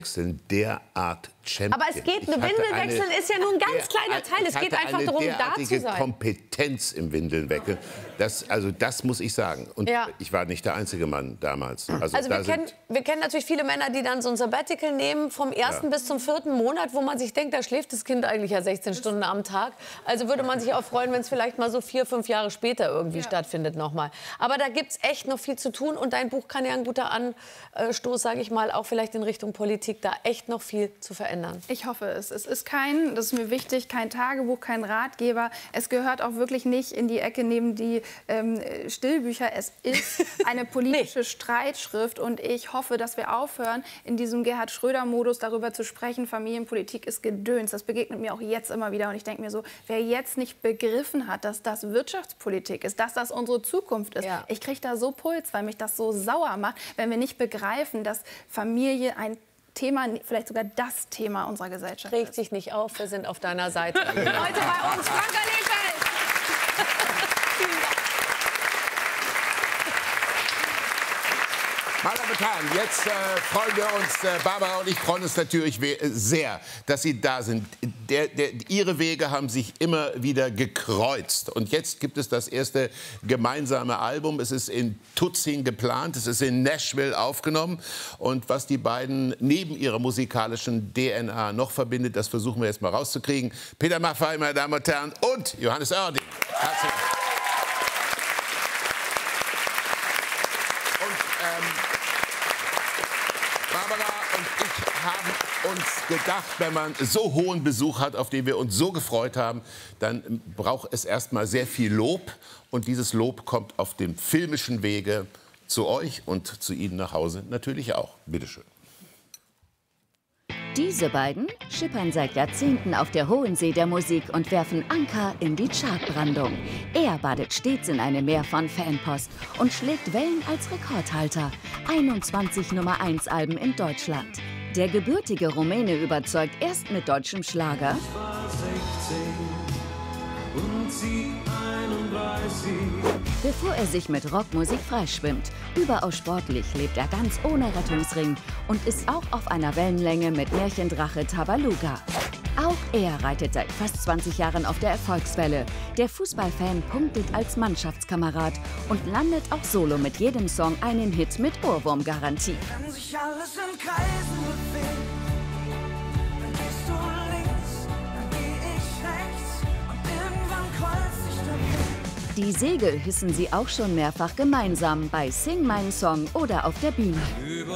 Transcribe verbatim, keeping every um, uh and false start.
derart Champion. Aber es geht, eine Windelwechseln ist ja nur ein ganz kleiner Teil. Es geht einfach darum, da zu sein. Kompetenz im Windelnwechseln. Das, also das muss ich sagen. Und ja. ich war nicht der einzige Mann damals. Also, also wir, kennen, wir kennen natürlich viele Männer, die dann so ein Sabbatical nehmen, vom ersten ja. bis zum vierten Monat, wo man sich denkt, da schläft das Kind eigentlich ja sechzehn Stunden am Tag. Also würde man sich auch freuen, wenn es vielleicht mal so vier, fünf Jahre später irgendwie ja. stattfindet nochmal. Aber da gibt es echt noch viel zu tun. Und dein Buch kann ja ein guter Anstoß, sage ich mal, auch vielleicht in Richtung Politik, da echt noch viel zu verändern. Ich hoffe es. Es ist kein, das ist mir wichtig, kein Tagebuch, kein Ratgeber. Es gehört auch wirklich nicht in die Ecke neben die ähm, Stillbücher. Es ist eine politische nee. Streitschrift und ich hoffe, dass wir aufhören, in diesem Gerhard-Schröder-Modus darüber zu sprechen, Familienpolitik ist Gedöns. Das begegnet mir auch jetzt immer wieder und ich denke mir so, wer jetzt nicht begriffen hat, dass das Wirtschaftspolitik ist, dass das unsere Zukunft ist. Ja. Ich kriege da so Puls, weil mich das so sauer macht, wenn wir nicht begreifen, dass Familie ein Thema, vielleicht sogar das Thema unserer Gesellschaft. Reg dich nicht auf, wir sind auf deiner Seite. Heute bei uns Franka Lehfeld. Meine Damen und Herren, jetzt äh, freuen wir uns, äh, Barbara und ich freuen uns natürlich sehr, dass Sie da sind. Der, der, Ihre Wege haben sich immer wieder gekreuzt. Und jetzt gibt es das erste gemeinsame Album. Es ist in Tutzing geplant, es ist in Nashville aufgenommen. Und was die beiden neben ihrer musikalischen D N A noch verbindet, das versuchen wir jetzt mal rauszukriegen. Peter Maffay, meine Damen und Herren, und Johannes Oerding. Herzlich willkommen. Barbara und ich haben uns gedacht, wenn man so hohen Besuch hat, auf den wir uns so gefreut haben, dann braucht es erstmal sehr viel Lob. Und dieses Lob kommt auf dem filmischen Wege zu euch und zu Ihnen nach Hause natürlich auch. Bitte schön. Diese beiden schippern seit Jahrzehnten auf der hohen See der Musik und werfen Anker in die Chartbrandung. Er badet stets in einem Meer von Fanpost und schlägt Wellen als Rekordhalter. einundzwanzig Nummer eins Alben in Deutschland. Der gebürtige Rumäne überzeugt erst mit deutschem Schlager. Ich war sechzehn und sie einunddreißig. Bevor er sich mit Rockmusik freischwimmt. Überaus sportlich lebt er ganz ohne Rettungsring und ist auch auf einer Wellenlänge mit Märchendrache Tabaluga. Auch er reitet seit fast zwanzig Jahren auf der Erfolgswelle. Der Fußballfan punktet als Mannschaftskamerad und landet auch solo mit jedem Song einen Hit mit Ohrwurmgarantie. Kann sich alles in Kreisen bewegen. Dann gehst du links, dann geh ich rechts und irgendwann kreuzt sich der Weg. Die Segel hissen sie auch schon mehrfach gemeinsam bei Sing meinen Song oder auf der Bühne.